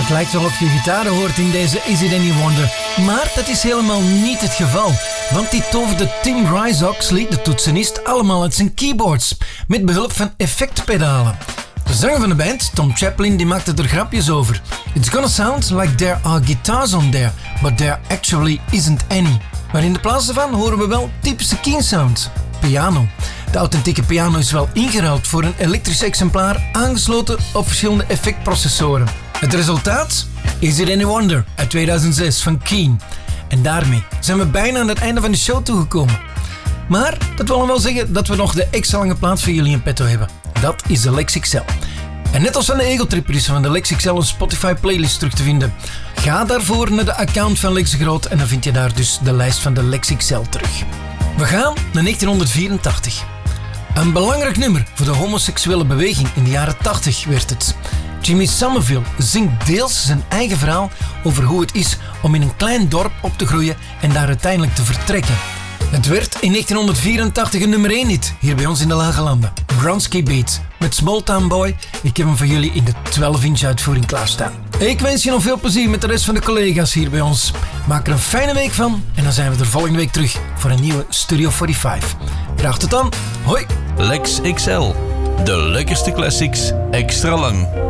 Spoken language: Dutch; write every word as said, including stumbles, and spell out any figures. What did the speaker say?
Het lijkt wel of je gitaren hoort in deze Is It Any Wonder. Maar dat is helemaal niet het geval. Want die toverde Tim Rice-Oxley, de toetsenist, allemaal uit zijn keyboards. Met behulp van effectpedalen. De zanger van de band, Tom Chaplin, die maakte er grapjes over. It's gonna sound like there are guitars on there, but there actually isn't any. Maar in de plaats daarvan horen we wel typische Keen sound. Piano. De authentieke piano is wel ingeruild voor een elektrisch exemplaar aangesloten op verschillende effectprocessoren. Het resultaat? Is It Any Wonder uit tweeduizend zes van Keen. En daarmee zijn we bijna aan het einde van de show toegekomen. Maar dat wil wel zeggen dat we nog de extra lange plaat voor jullie in petto hebben. Dat is de Lex X L. En net als van de Ego Trip is van de Lex X L een Spotify playlist terug te vinden. Ga daarvoor naar de account van Lex Groot en dan vind je daar dus de lijst van de Lex X L terug. We gaan naar negentien vierentachtig. Een belangrijk nummer voor de homoseksuele beweging in de jaren tachtig werd het. Jimmy Somerville zingt deels zijn eigen verhaal over hoe het is om in een klein dorp op te groeien en daar uiteindelijk te vertrekken. Het werd in negentien vierentachtig een nummer één hit hier bij ons in de Lage Landen. Bronski Beat met Small Town Boy. Ik heb hem voor jullie in de twaalf inch uitvoering klaarstaan. Ik wens je nog veel plezier met de rest van de collega's hier bij ons. Maak er een fijne week van en dan zijn we er volgende week terug voor een nieuwe Studio vijfenveertig. Graag tot dan. Hoi. Lex X L. De lekkerste classics extra lang.